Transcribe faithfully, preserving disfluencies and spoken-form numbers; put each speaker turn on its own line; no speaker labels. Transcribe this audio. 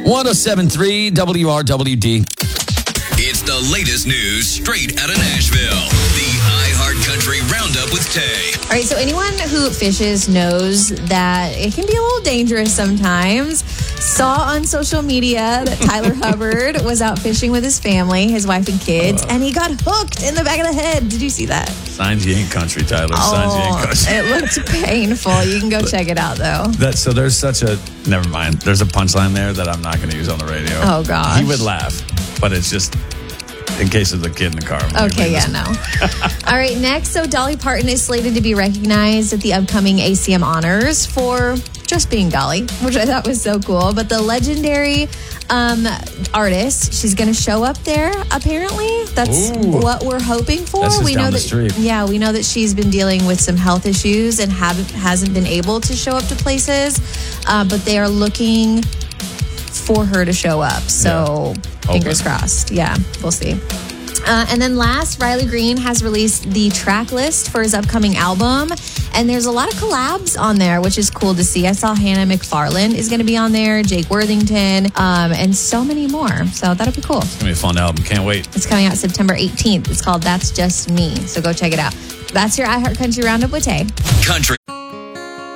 one oh seven point three W R W D.
It's the latest news straight out of Nashville. The iHeart Country Roundup with Tay.
All right, so anyone who fishes knows that it can be a little dangerous sometimes. Saw on social media that Tyler Hubbard was out fishing with his family, his wife and kids, uh, and he got hooked in the back of the head. Did you see that?
Signs you ain't country, Tyler.
Oh,
Signs you ain't country.
It looked painful. You can go check it out, though.
That, so there's such a... Never mind. There's a punchline there that I'm not going to use on the radio.
Oh, gosh.
He would laugh, but it's just... in case of the kid in the car.
Okay, yeah, no. All right, next, so Dolly Parton is slated to be recognized at the upcoming A C M Honors for just being Dolly, which I thought was so cool. But the legendary um, artist, she's going to show up there, apparently. That's Ooh. what we're hoping for.
That's just
we
down
know
the
that,
street.
Yeah, we know that she's been dealing with some health issues and haven't hasn't been able to show up to places, uh, but they are looking for her to show up. So yeah. fingers crossed. Yeah, we'll see. Uh, and then last, Riley Green has released the track list for his upcoming album. And there's a lot of collabs on there, which is cool to see. I saw Hannah McFarlane is going to be on there, Jake Worthington, um, and so many more. So that'll be cool.
It's going to be a fun album. Can't wait.
It's coming out September eighteenth. It's called That's Just Me. So go check it out. That's your iHeart Country Roundup with Tay.
Country.